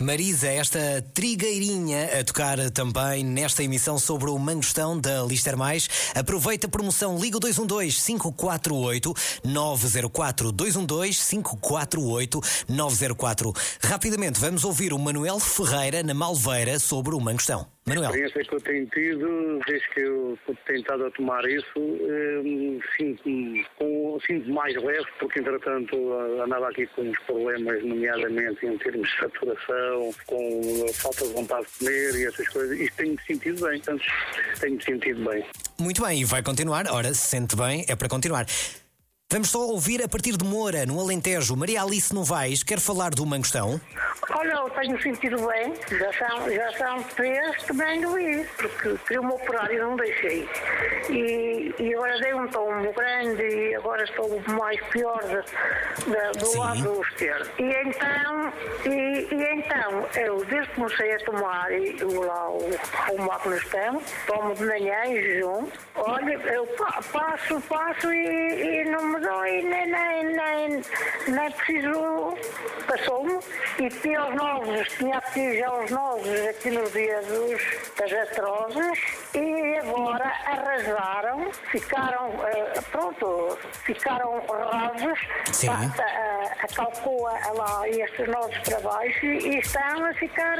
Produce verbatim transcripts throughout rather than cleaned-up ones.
Marisa, esta trigueirinha a tocar também nesta emissão sobre o Mangostão da Lister Mais. Aproveita a promoção, liga o dois um dois, cinco quatro oito, nove zero quatro, dois um dois, cinco quatro oito, nove zero quatro. Rapidamente vamos ouvir o Manuel Ferreira na Malveira sobre o Mangostão. Manuel. A experiência que eu tenho tido, desde que eu tenho estado a tomar isso, hum, sinto-me com, sinto mais leve, porque entretanto andava aqui com uns problemas, nomeadamente em termos de saturação, com falta de vontade de comer e essas coisas, e tenho-me sentido bem, portanto, tenho-me sentido bem. Muito bem, e vai continuar. Ora, se sente bem, é para continuar. Vamos só ouvir a partir de Moura, no Alentejo. Maria Alice Novaes quer falar do Mangostão. Olha, eu tenho sentido bem, já são, já são três que venho ir, porque queria-me operar e não deixei. E, e agora dei um tombo grande e agora estou mais pior de, de, do Sim. lado esquerdo. E então, e, e então, eu desde que comecei a tomar e, o, lá, o, o Mangostão, tomo de manhã em jejum, olha, eu pa, passo, passo e, e não me dói, nem, nem, nem, nem preciso, passou-me. E tinha os nozes, tinha aqui já os nozes aqui nos dedos das artroses e agora arrasaram, ficaram, uh, pronto, ficaram rasos, acalcou lá estes nozes para baixo e, e estão a ficar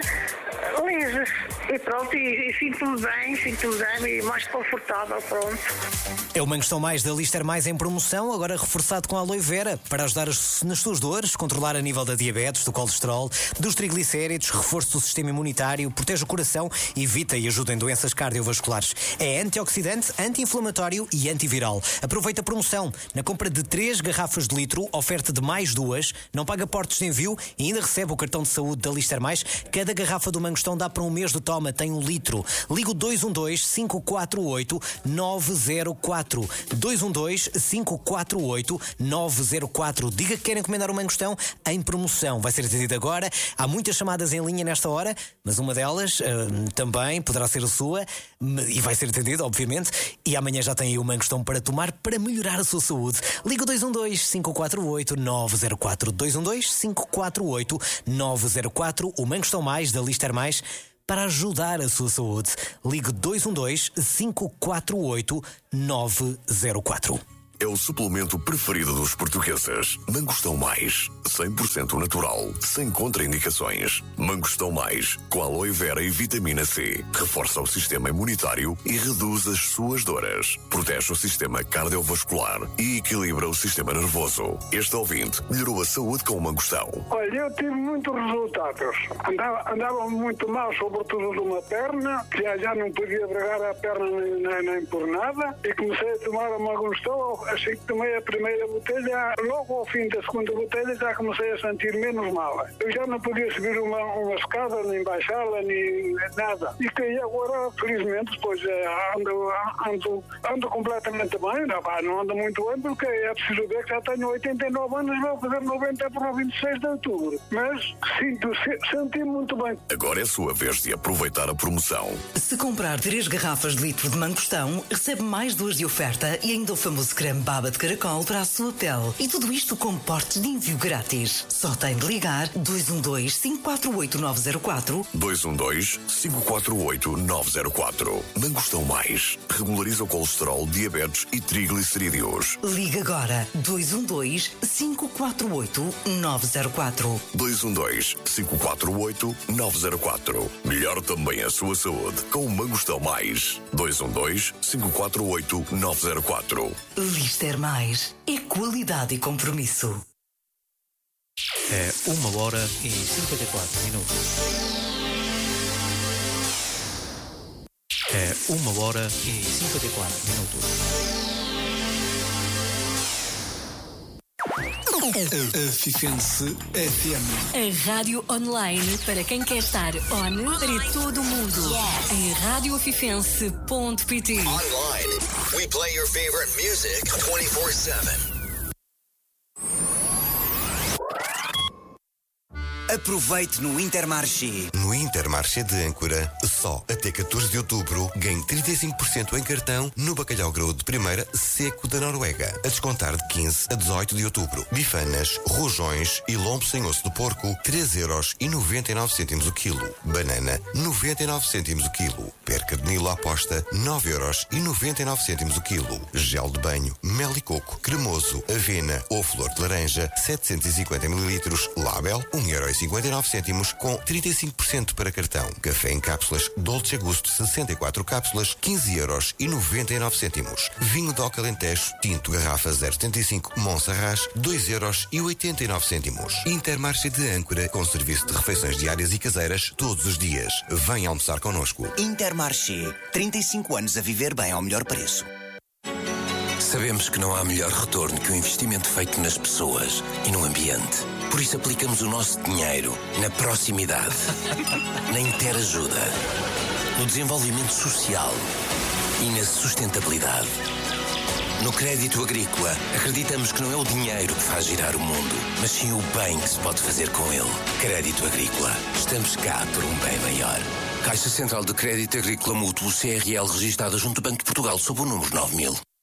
lisos. E pronto, e, e sinto-me bem, sinto-me bem e mais confortável, pronto. É o Mangostão Mais da Lister Mais em promoção, agora reforçado com a aloe vera, para ajudar as, nas suas dores, controlar a nível da diabetes, do colesterol, dos triglicéridos, reforço do sistema imunitário, protege o coração, evita e ajuda em doenças cardiovasculares. É antioxidante, anti-inflamatório e antiviral. Aproveita a promoção. Na compra de três garrafas de litro, oferta de mais duas, não paga portos de envio e ainda recebe o cartão de saúde da Lister Mais. Cada garrafa do Mangostão dá para um mês de toma, tem um litro. Liga o dois um dois, cinco quatro oito, nove zero quatro. dois um dois, cinco quatro oito, nove zero quatro. Diga que querem encomendar o Mangostão em promoção. Vai ser atendido agora. Há muitas chamadas em linha nesta hora, mas uma delas uh, também poderá ser a sua e vai ser atendida, obviamente. E amanhã já tem aí o Mangostão para tomar para melhorar a sua saúde. Liga o dois um dois, cinco quatro oito, nove zero quatro. dois um dois, cinco quatro oito, nove zero quatro. O Mangostão Mais da Lister Mais para ajudar a sua saúde. Ligue dois um dois, cinco quatro oito, nove zero quatro. É o suplemento preferido dos portugueses. Mangostão Mais, cem por cento natural, sem contraindicações. Mangostão Mais, com aloe vera e vitamina C. Reforça o sistema imunitário e reduz as suas dores. Protege o sistema cardiovascular e equilibra o sistema nervoso. Este ouvinte melhorou a saúde com o Mangostão. Olha, eu tive muitos resultados. Andava, andava muito mal, sobretudo de uma perna, que já, já não podia bregar a perna nem, nem, nem por nada, e comecei a tomar o Mangostão. Assim que tomei a primeira botelha, logo ao fim da segunda botelha já comecei a sentir menos mal. Eu já não podia subir uma, uma escada, nem baixá-la, nem nada. E que agora, felizmente, depois ando, ando, ando completamente bem. Não, não ando muito bem porque é preciso ver que já tenho oitenta e nove anos e vou fazer noventa para o vinte e seis de outubro. Mas sinto, senti muito bem. Agora é a sua vez de aproveitar a promoção. Se comprar três garrafas de litro de Mangostão, recebe mais duas de oferta e ainda o famoso creme baba de caracol para a sua pele. E tudo isto com portes de envio grátis. Só tem de ligar dois um dois, cinco quatro oito, nove zero quatro. dois um dois, cinco quatro oito, nove zero quatro. Mangostão Mais. Regulariza o colesterol, diabetes e triglicerídeos. Liga agora dois um dois, cinco quatro oito, nove zero quatro. dois um dois, cinco quatro oito, nove zero quatro. Melhor também a sua saúde com o Mangostão Mais. dois um dois, cinco quatro oito, nove zero quatro. Lister Mais é qualidade e compromisso. É uma hora e cinquenta e quatro minutos. É uma hora e cinquenta e quatro minutos. Fifense F M. A rádio online para quem quer estar on para todo o mundo. Yes. Em rádio fifense ponto pt. Online, we play your favorite music twenty-four seven. Aproveite no Intermarché. No Intermarché de Âncora, só até catorze de outubro, ganhe trinta e cinco por cento em cartão no bacalhau graúdo de primeira seco da Noruega, a descontar de quinze a dezoito de outubro. Bifanas, rojões e lombo sem osso de porco, três euros e noventa e nove cêntimos o quilo. Banana, noventa e nove cêntimos o quilo. Perca de Nilo à posta, nove euros e noventa e nove cêntimos o quilo. Gel de banho, mel e coco, cremoso, avena ou flor de laranja, setecentos e cinquenta mililitros, Label, um euro e cinquenta e nove cêntimos com trinta e cinco por cento para cartão. Café em cápsulas, Dolce Gusto, sessenta e quatro cápsulas, quinze euros e noventa e nove cêntimos. Vinho DOC Alentejo, tinto garrafa zero setenta e cinco, Monserrat, dois euros e oitenta e nove cêntimos. Intermarché de Âncora, com serviço de refeições diárias e caseiras todos os dias. Venha almoçar connosco. Intermarché, trinta e cinco anos a viver bem ao melhor preço. Sabemos que não há melhor retorno que o investimento feito nas pessoas e no ambiente. Por isso aplicamos o nosso dinheiro na proximidade, na interajuda, no desenvolvimento social e na sustentabilidade. No crédito agrícola, acreditamos que não é o dinheiro que faz girar o mundo, mas sim o bem que se pode fazer com ele. Crédito agrícola. Estamos cá por um bem maior. Caixa Central de Crédito Agrícola Mútuo, C R L, registada junto ao Banco de Portugal, sob o número nove mil.